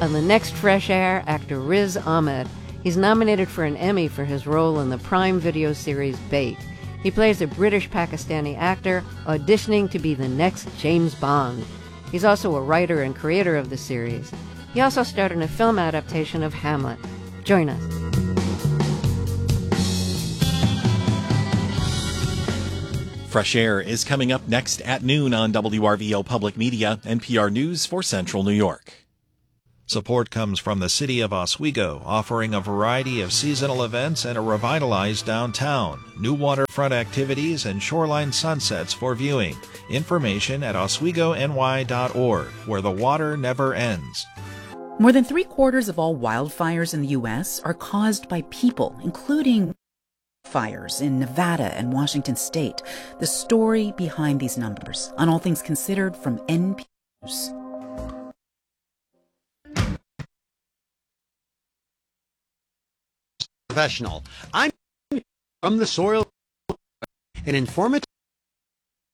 On the next Fresh Air, actor Riz Ahmed. He's nominated for an Emmy for his role in the Prime Video series Bait. He plays a British-Pakistani actor auditioning to be the next James Bond. He's also a writer and creator of the series. He also starred in a film adaptation of Hamlet. Join us. Fresh Air is coming up next at noon on WRVO Public Media, NPR News for Central New York. Support comes from the City of Oswego, offering a variety of seasonal events and a revitalized downtown, new waterfront activities, and shoreline sunsets for viewing. Information at oswegony.org, where the water never ends. More than 3/4 of all wildfires in the U.S. are caused by people, including fires in Nevada and Washington state. The story behind these numbers on All Things Considered from NPR News. Professional. I'm from the soil, an informative